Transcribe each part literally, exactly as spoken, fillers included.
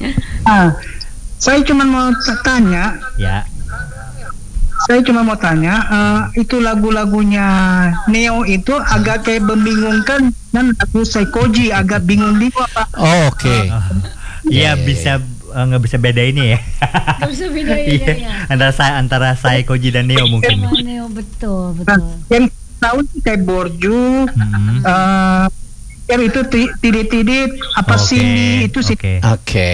Ah, saya cuma mau t- tanya, Ya. saya cuma mau tanya, eh, itu lagu-lagunya Neo itu agak kayak membingungkan dan lagu Saikoji agak bingung-bingung apa? Oh, oke. Oh. Iya, Iya iya, bisa eh, nggak bisa beda ini ya. Gak bisa bedain Iya, ya. antara saya antara saya Koji dan Neo mungkin. Sama Neo, betul, Nah, betul. yang tahu sih kayak Borju, Hmm. eh, yang itu ti- tidit-tidit apa Oke, sini itu sih. Oke. Oke.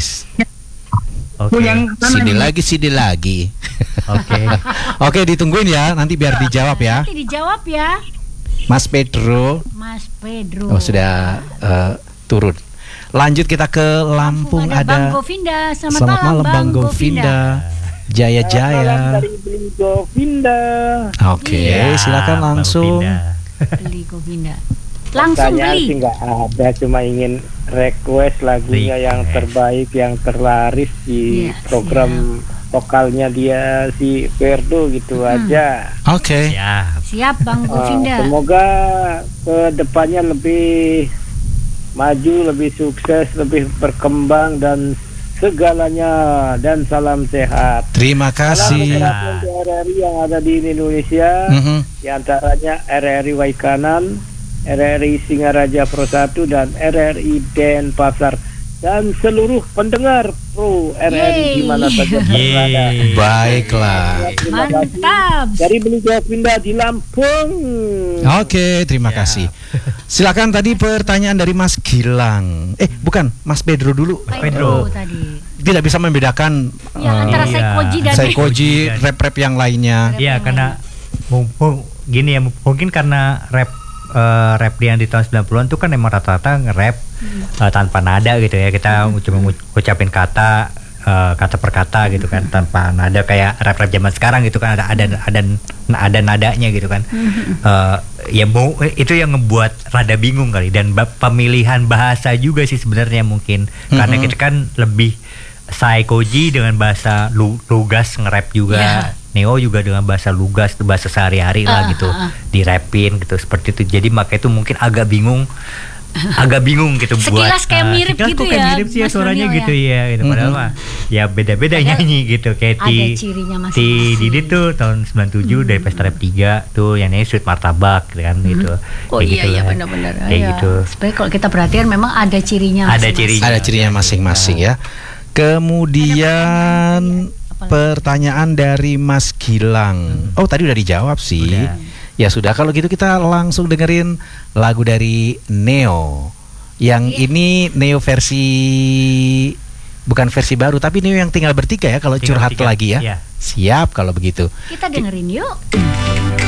Oke. Yang Sini lagi, sini lagi. Oke. Oke, ditungguin ya, nanti biar dijawab ya. Nanti dijawab ya, Mas Pedro. Mas Pedro. Oh, sudah eh, turun. Lanjut kita ke Lampung, ada, Bang ada. Govinda. Selamat, Selamat malam Bang Govinda. Govinda. Jaya Jaya. dari Beli Govinda. Oke, Iya, silakan Bang langsung. Pindah. Beli Govinda. Langsung Pertanyaan beli. sih nggak ada, cuma ingin request lagunya yang Request. terbaik, yang terlaris di Iya, program vokalnya dia si Ferdo gitu aja. Oke. Ya. Siap Bang Uh, Govinda. semoga ke depannya lebih maju, lebih sukses, lebih berkembang dan segalanya, dan salam sehat. Terima Salam kasih. untuk R R I yang ada di Indonesia, Mhm. di antaranya R R I Waikanan, R R I Singaraja Pro satu, dan R R I Denpasar, dan seluruh pendengar Pro R R I Yeay. di mana saja berada. Yeay. Baiklah. Terima kasih. Mantap. Dari Beli Govinda di Lampung. Oke, terima Ya. kasih. Silakan tadi pertanyaan dari Mas Gilang. Eh, bukan, Mas Pedro dulu. Mas Pedro. tadi. Tidak bisa membedakan Ya, eh, antara Iya. Saikoji dan Saikoji, rap-rap yang lainnya. Iya, karena mumpung gini ya, mungkin karena rap eh, rap yang di tahun sembilan puluhan itu kan emang rata-rata nge-rap eh, tanpa nada gitu ya. Kita cuma ngu- ngucapin kata eh, kata per kata gitu kan, tanpa nada kayak rap-rap zaman sekarang gitu kan, ada ada ada ada nadanya gitu kan. Eh, ya mau itu yang ngebuat rada bingung kali, dan ba- pemilihan bahasa juga sih sebenarnya mungkin karena Mhm. kita kan lebih Saikoji dengan bahasa lu, lugas nge-rap juga. Iya. Neo juga dengan bahasa lugas, bahasa sehari-hari lah Ah, gitu, ah, ah. dirapin gitu seperti itu. Jadi makanya itu mungkin agak bingung, agak bingung gitu buat. Sekilas kayak ah, mirip sekilas gitu kok kayak ya, mirip sih ya Mas suaranya Daniel gitu ya, gitu. Padahal Mhm. mah ya beda-beda Padahal nyanyi gitu kayak ada Ti cirinya Ti masing-masing. Didi tuh tahun sembilan puluh tujuh dari Pesta Rap tiga tuh yang nyanyi Sweet Martabak gitu kan gitu. Oh Kayak iya gitu iya lah. benar-benar. Kayak Ya. gitu. Sebenarnya kalau kita perhatikan memang ada cirinya. Ada masing-masing. cirinya. Ada cirinya masing-masing ya. Kemudian Apalagi? pertanyaan dari Mas Gilang. Oh, tadi udah dijawab sih. Udah. Ya sudah, kalau gitu kita langsung dengerin lagu dari Neo. Yang Iya. ini Neo versi, bukan versi baru, tapi Neo yang tinggal bertiga ya kalau Tinggal curhat bertiga. lagi ya. Iya. Siap kalau begitu. Kita dengerin yuk.